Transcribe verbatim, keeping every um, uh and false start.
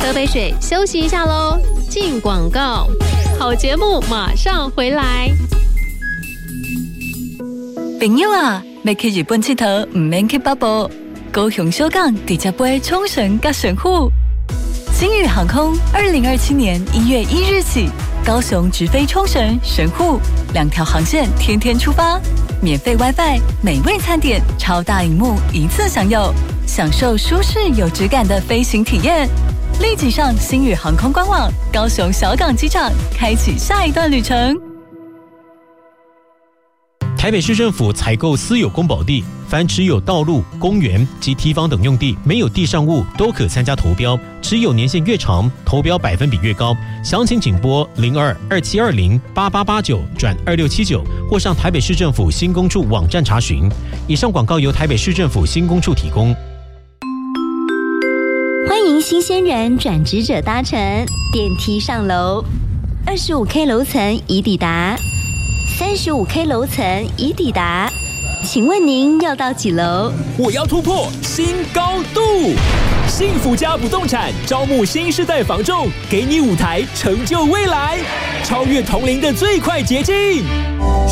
喝杯水，休息一下喽。进广告，好节目马上回来。 朋友啊，要去日本佚佗，唔免去北部，高雄小港直接飞冲绳甲神户。星宇航空二零二七年一月一日起，高雄直飞冲绳、神户两条航线，天天出发，免费 WiFi， 美味餐点，超大荧幕一次享有，享受舒适有质感的飞行体验。立即上星宇航空官网，高雄小港机场，开启下一段旅程。 台北市政府采购私有公保地，凡持有道路、公园及堤防等用地没有地上物都可参加投标，持有年限越长，投标百分比越高。详情请拨零二二七二零八八八九转二六七九，或上台北市政府新工处网站查询。以上广告由台北市政府新工处提供。 欢迎新鲜人转职者搭乘电梯上楼，二十五 K 楼层已抵达，三十五 K 楼层已抵达，请问您要到几楼？ 我要突破新高度！幸福家不动产招募新世代房仲，给你舞台成就未来，超越同龄的最快捷径。